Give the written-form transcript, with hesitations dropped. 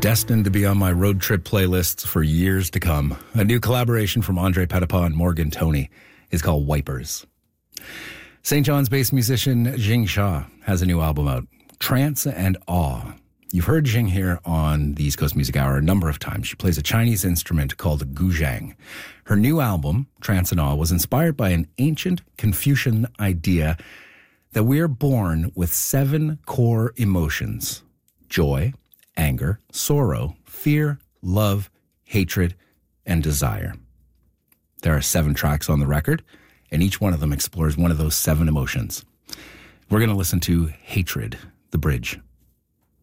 Destined to be on my road trip playlists for years to come. A new collaboration from Andre Petitpas and Morgan Toney is called Wipers. St. John's-based musician Jing Shah has a new album out, Trance and Awe. You've heard Jing here on the East Coast Music Hour a number of times. She plays a Chinese instrument called guzheng. Her new album, Trance and Awe, was inspired by an ancient Confucian idea that we are born with 7 core emotions: joy, anger, sorrow, fear, love, hatred, and desire. There are 7 tracks on the record, and each one of them explores one of those 7 emotions. We're going to listen to Hatred, the bridge.